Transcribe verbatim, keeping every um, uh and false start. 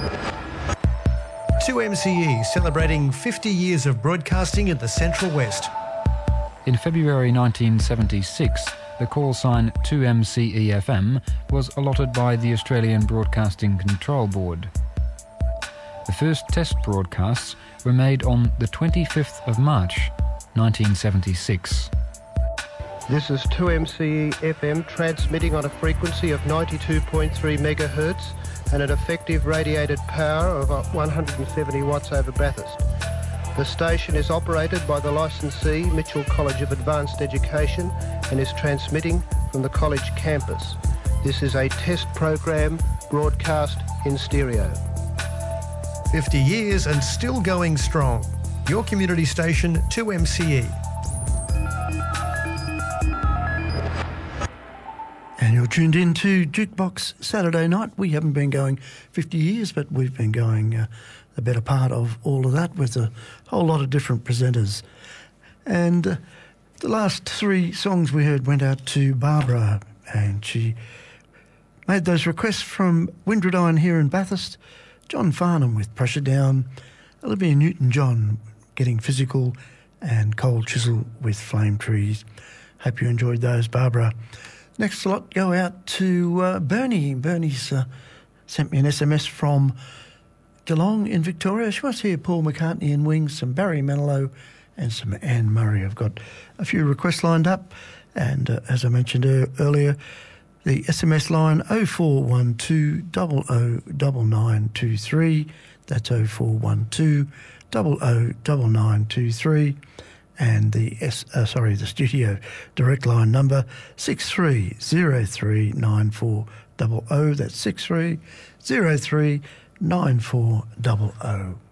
two M C E celebrating fifty years of broadcasting in the Central West. In February nineteen seventy-six, the call sign two M C E F M was allotted by the Australian Broadcasting Control Board. The first test broadcasts were made on the twenty-fifth of March, nineteen seventy-six. This is two M C E F M transmitting on a frequency of ninety-two point three megahertz and an effective radiated power of one hundred seventy watts over Bathurst. The station is operated by the licensee Mitchell College of Advanced Education and is transmitting from the college campus. This is a test program broadcast in stereo. fifty years and still going strong. Your community station, two M C E. And you're tuned in to Jukebox Saturday Night. We haven't been going fifty years, but we've been going uh, the better part of all of that with a whole lot of different presenters. And uh, the last three songs we heard went out to Barbara, and she made those requests from Windradine here in Bathurst, John Farnham with Pressure Down, Olivia Newton-John Getting Physical, and Cole Chisel with Flame Trees. Hope you enjoyed those, Barbara. Next lot go out to uh, Bernie. Bernie's uh, sent me an S M S from Geelong in Victoria. She wants to hear Paul McCartney and Wings, some Barry Manilow and some Anne Murray. I've got a few requests lined up, and uh, as I mentioned er- earlier, the S M S line oh four one two, oh oh nine nine two three. That's oh four one two, oh oh nine nine two three. And the S, uh, sorry, the studio direct line number six three zero three nine four zero zero. That's six three zero three nine four zero zero.